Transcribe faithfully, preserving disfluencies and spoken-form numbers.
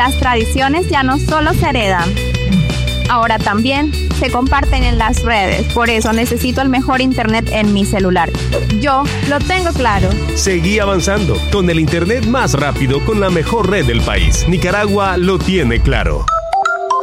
las tradiciones ya no solo se heredan, ahora también se comparten en las redes. Por eso necesito el mejor internet en mi celular. Yo lo tengo claro. Seguí avanzando con el internet más rápido con la mejor red del país. Nicaragua lo tiene claro.